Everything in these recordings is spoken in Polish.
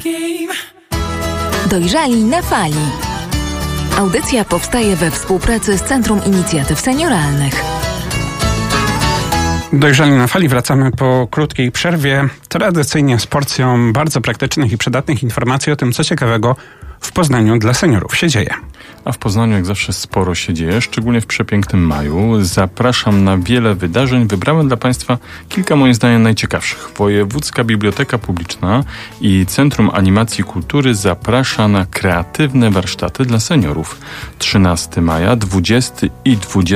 Dojrzali na fali. Audycja powstaje we współpracy z Centrum Inicjatyw Senioralnych. Dojrzali na fali, wracamy po krótkiej przerwie, tradycyjnie z porcją bardzo praktycznych i przydatnych informacji o tym, co ciekawego w Poznaniu dla seniorów się dzieje. A w Poznaniu jak zawsze sporo się dzieje, szczególnie w przepięknym maju. Zapraszam na wiele wydarzeń. Wybrałem dla Państwa kilka moim zdaniem najciekawszych. Wojewódzka Biblioteka Publiczna i Centrum Animacji Kultury zaprasza na kreatywne warsztaty dla seniorów. 13 maja, 20 i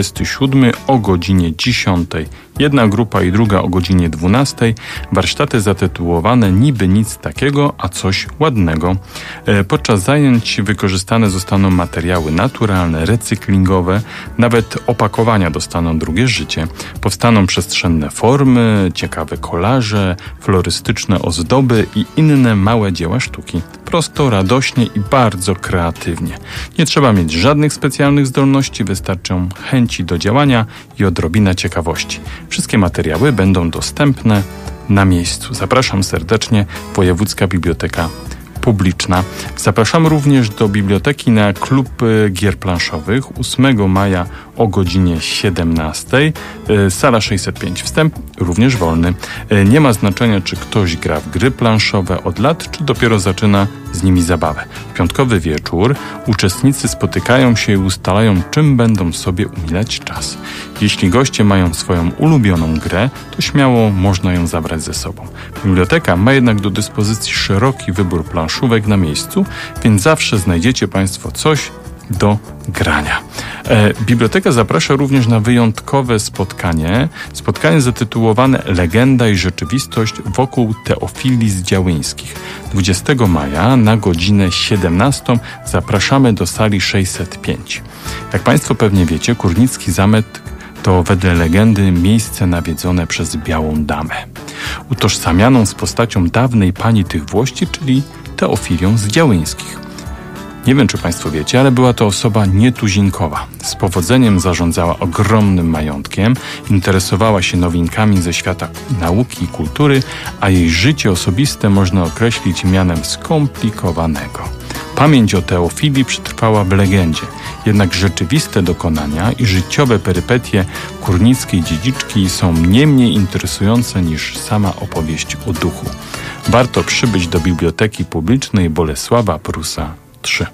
27 o godzinie 10. Jedna grupa i druga o godzinie 12. Warsztaty zatytułowane Niby nic takiego, a coś ładnego. Podczas zajęć wykorzystane zostaną materiały naturalne, recyklingowe, nawet opakowania dostaną drugie życie. Powstaną przestrzenne formy, ciekawe kolaże, florystyczne ozdoby i inne małe dzieła sztuki. Prosto, radośnie i bardzo kreatywnie. Nie trzeba mieć żadnych specjalnych zdolności, wystarczą chęci do działania i odrobina ciekawości. Wszystkie materiały będą dostępne na miejscu. Zapraszam serdecznie, Wojewódzka Biblioteka Publiczna. Zapraszam również do biblioteki na klub gier planszowych 8 maja o godzinie 17. Sala 605. Wstęp również wolny. Nie ma znaczenia, czy ktoś gra w gry planszowe od lat, czy dopiero zaczyna z nimi zabawę. W piątkowy wieczór uczestnicy spotykają się i ustalają, czym będą sobie umilać czas. Jeśli goście mają swoją ulubioną grę, to śmiało można ją zabrać ze sobą. Biblioteka ma jednak do dyspozycji szeroki wybór planszówek na miejscu, więc zawsze znajdziecie Państwo coś do grania. Biblioteka zaprasza również na wyjątkowe spotkanie zatytułowane Legenda i rzeczywistość wokół Teofilii z Działyńskich. 20 maja na godzinę 17 zapraszamy do sali 605. Jak Państwo pewnie wiecie, Kurnicki Zamek to wedle legendy miejsce nawiedzone przez Białą Damę, utożsamianą z postacią dawnej pani tych włości, czyli Teofilią z Działyńskich. Nie wiem, czy Państwo wiecie, ale była to osoba nietuzinkowa. Z powodzeniem zarządzała ogromnym majątkiem, interesowała się nowinkami ze świata nauki i kultury, a jej życie osobiste można określić mianem skomplikowanego. Pamięć o Teofilii przetrwała w legendzie, jednak rzeczywiste dokonania i życiowe perypetie kurnickiej dziedziczki są nie mniej interesujące niż sama opowieść o duchu. Warto przybyć do Biblioteki Publicznej Bolesława Prusa 3.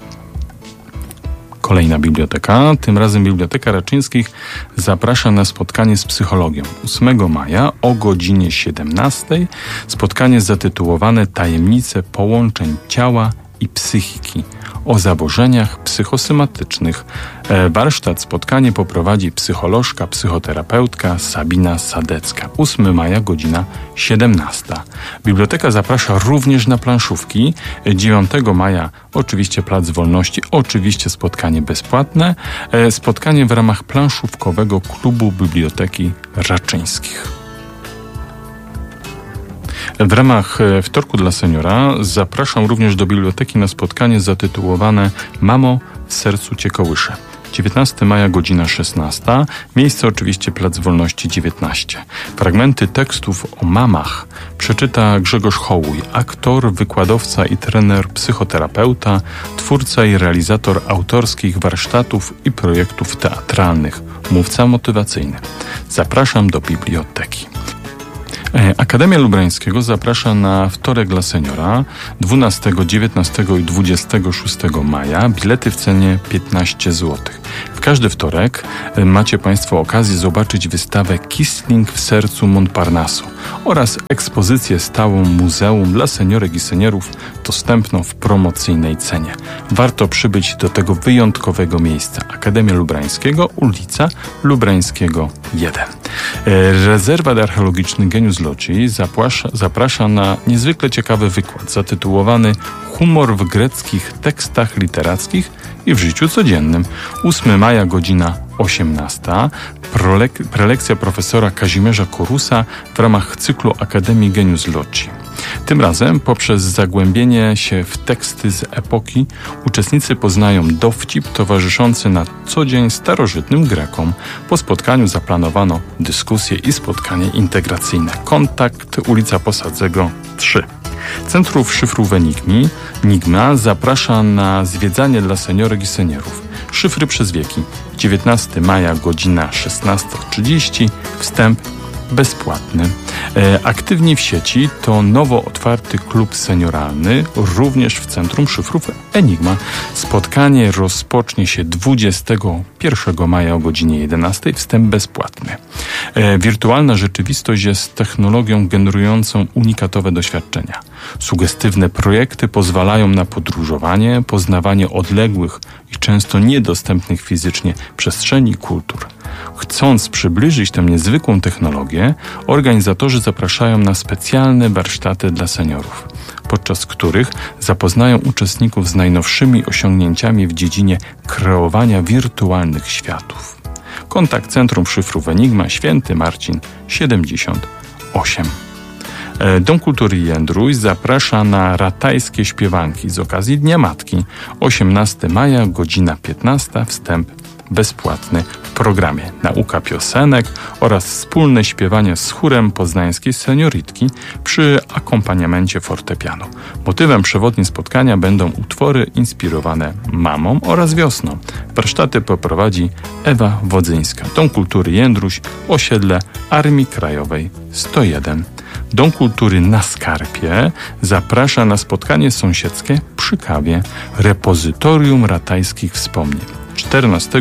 Kolejna biblioteka, tym razem Biblioteka Raczyńskich, zaprasza na spotkanie z psychologią. 8 maja o godzinie 17. Spotkanie zatytułowane Tajemnice połączeń ciała i psychiki o zaburzeniach psychosomatycznych. Spotkanie poprowadzi psycholożka, psychoterapeutka Sabina Sadecka. 8 maja, godzina 17. Biblioteka zaprasza również na planszówki. 9 maja oczywiście Plac Wolności, oczywiście spotkanie bezpłatne. Spotkanie w ramach planszówkowego klubu Biblioteki Raczyńskich. W ramach Wtorku dla Seniora zapraszam również do biblioteki na spotkanie zatytułowane Mamo, w sercu cię kołyszę. 19 maja, godzina 16. Miejsce oczywiście Plac Wolności 19. Fragmenty tekstów o mamach przeczyta Grzegorz Hołuj, aktor, wykładowca i trener, psychoterapeuta, twórca i realizator autorskich warsztatów i projektów teatralnych, mówca motywacyjny. Zapraszam do biblioteki. Akademia Lubrańskiego zaprasza na Wtorek dla Seniora 12, 19 i 26 maja. Bilety w cenie 15 zł. W każdy wtorek macie Państwo okazję zobaczyć wystawę Kissling w sercu Montparnasu oraz ekspozycję stałą muzeum dla seniorek i seniorów dostępną w promocyjnej cenie. Warto przybyć do tego wyjątkowego miejsca. Akademia Lubrańskiego, ulica Lubrańskiego 1. Rezerwat archeologiczny Genius Loci zaprasza na niezwykle ciekawy wykład zatytułowany Humor w greckich tekstach literackich i w życiu codziennym. 8 maja, godzina 18. Prelekcja profesora Kazimierza Korusa w ramach cyklu Akademii Genius Loci. Tym razem poprzez zagłębienie się w teksty z epoki uczestnicy poznają dowcip towarzyszący na co dzień starożytnym Grekom. Po spotkaniu zaplanowano dyskusję i spotkanie integracyjne. Kontakt ulica Posadzego 3. Centrum Szyfrów Enigma zaprasza na zwiedzanie dla seniorek i seniorów. Szyfry przez wieki. 19 maja, godzina 16:30. Wstęp bezpłatny. Aktywni w sieci to nowo otwarty klub senioralny, również w Centrum Szyfrów Enigma. Spotkanie rozpocznie się 21 maja o godzinie 11. Wstęp bezpłatny. Wirtualna rzeczywistość jest technologią generującą unikatowe doświadczenia. Sugestywne projekty pozwalają na podróżowanie, poznawanie odległych i często niedostępnych fizycznie przestrzeni i kultur. Chcąc przybliżyć tę niezwykłą technologię, organizatorzy zapraszają na specjalne warsztaty dla seniorów, podczas których zapoznają uczestników z najnowszymi osiągnięciami w dziedzinie kreowania wirtualnych światów. Kontakt Centrum Szyfrów Enigma, Święty Marcin 78. Dom Kultury Jędruś zaprasza na ratajskie śpiewanki z okazji Dnia Matki. 18 maja, godzina 15, wstęp bezpłatny. W programie nauka piosenek oraz wspólne śpiewanie z chórem poznańskiej seniorytki przy akompaniamencie fortepianu. Motywem przewodnim spotkania będą utwory inspirowane mamą oraz wiosną. Warsztaty poprowadzi Ewa Wodzyńska. Dom Kultury Jędruś, osiedle Armii Krajowej 101. Dom Kultury na Skarpie zaprasza na spotkanie sąsiedzkie przy kawie Repozytorium Ratajskich Wspomnień. 14,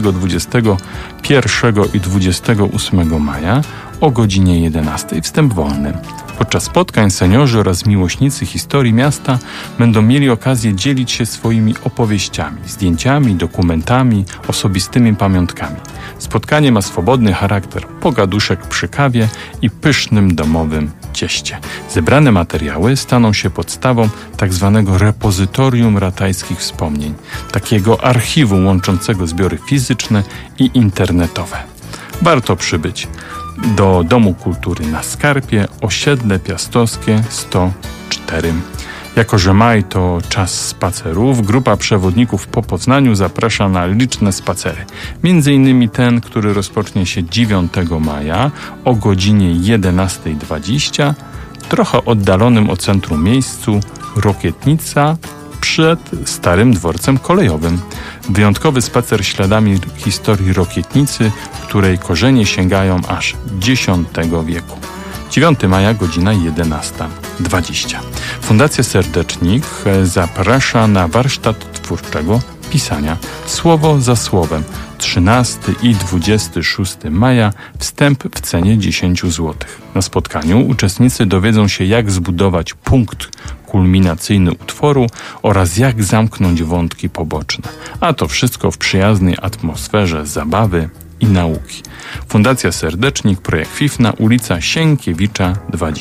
21 i 28 maja o godzinie 11. Wstęp wolny. Podczas spotkań seniorzy oraz miłośnicy historii miasta będą mieli okazję dzielić się swoimi opowieściami, zdjęciami, dokumentami, osobistymi pamiątkami. Spotkanie ma swobodny charakter, pogaduszek przy kawie i pysznym domowym cieście. Zebrane materiały staną się podstawą tzw. repozytorium ratajskich wspomnień, takiego archiwum łączącego zbiory fizyczne i internetowe. Warto przybyć do Domu Kultury na Skarpie, osiedle Piastowskie 104. Jako że maj to czas spacerów, grupa przewodników po Poznaniu zaprasza na liczne spacery. Między innymi ten, który rozpocznie się 9 maja o godzinie 11:20, trochę oddalonym od centrum miejscu Rokietnica przed Starym Dworcem Kolejowym. Wyjątkowy spacer śladami historii Rokietnicy, której korzenie sięgają aż X wieku. 9 maja, godzina 11:20. Fundacja Serdecznik zaprasza na warsztat twórczego pisania słowo za słowem. 13 i 26 maja, wstęp w cenie 10 zł. Na spotkaniu uczestnicy dowiedzą się, jak zbudować punkt kulminacyjny utworu oraz jak zamknąć wątki poboczne. A to wszystko w przyjaznej atmosferze zabawy i nauki. Fundacja Serdecznik, projekt FIFNA, ulica Sienkiewicza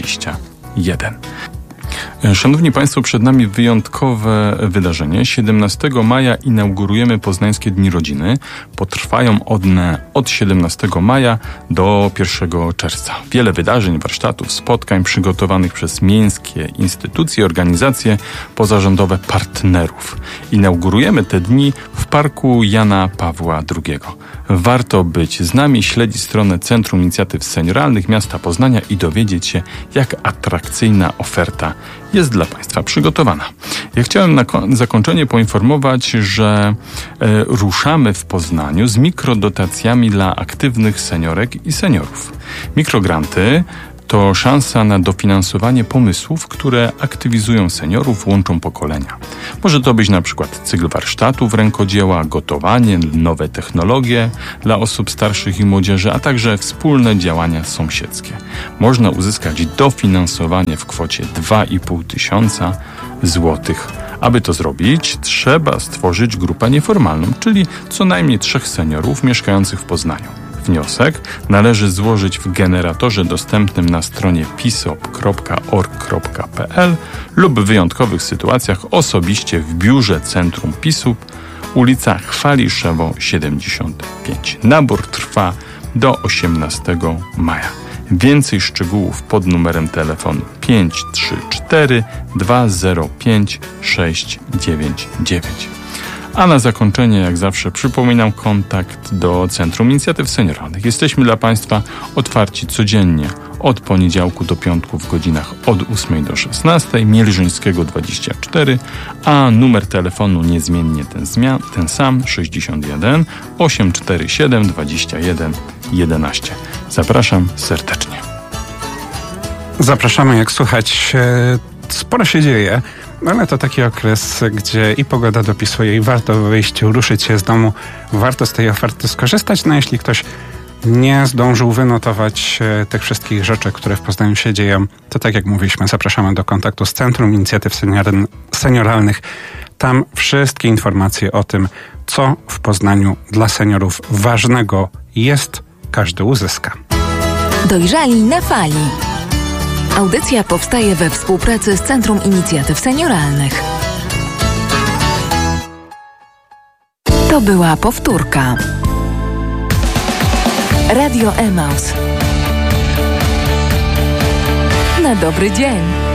21. Szanowni Państwo, przed nami wyjątkowe wydarzenie. 17 maja inaugurujemy Poznańskie Dni Rodziny. Potrwają one od 17 maja do 1 czerwca. Wiele wydarzeń, warsztatów, spotkań przygotowanych przez miejskie instytucje, organizacje pozarządowe, partnerów. Inaugurujemy te dni w Parku Jana Pawła II. Warto być z nami, śledzić stronę Centrum Inicjatyw Senioralnych Miasta Poznania i dowiedzieć się, jak atrakcyjna oferta jest dla Państwa przygotowana. Ja chciałem na zakończenie poinformować, że ruszamy w Poznaniu z mikrodotacjami dla aktywnych seniorek i seniorów. Mikrogranty to szansa na dofinansowanie pomysłów, które aktywizują seniorów, łączą pokolenia. Może to być na przykład cykl warsztatów rękodzieła, gotowanie, nowe technologie dla osób starszych i młodzieży, a także wspólne działania sąsiedzkie. Można uzyskać dofinansowanie w kwocie 2,5 tysiąca złotych. Aby to zrobić, trzeba stworzyć grupę nieformalną, czyli co najmniej 3 seniorów mieszkających w Poznaniu. Wniosek należy złożyć w generatorze dostępnym na stronie pisop.org.pl lub w wyjątkowych sytuacjach osobiście w biurze Centrum PISUP, ulica Chwaliszewo 75. Nabór trwa do 18 maja. Więcej szczegółów pod numerem telefonu 534 205 699. A na zakończenie, jak zawsze, przypominam kontakt do Centrum Inicjatyw Senioralnych. Jesteśmy dla Państwa otwarci codziennie od poniedziałku do piątku w godzinach od 8 do 16, Mielżyńskiego 24, a numer telefonu niezmiennie ten sam 61 847 21 11. Zapraszam serdecznie. Zapraszamy, jak słuchać, sporo się dzieje, ale to taki okres, gdzie i pogoda dopisuje, i warto wyjść, ruszyć się z domu, warto z tej oferty skorzystać. No jeśli ktoś nie zdążył wynotować tych wszystkich rzeczy, które w Poznaniu się dzieją, to tak jak mówiliśmy, zapraszamy do kontaktu z Centrum Inicjatyw Senioralnych. Tam wszystkie informacje o tym, co w Poznaniu dla seniorów ważnego jest, każdy uzyska. Dojrzali na fali. Audycja powstaje we współpracy z Centrum Inicjatyw Senioralnych. To była powtórka. Radio Emaus. Na dobry dzień.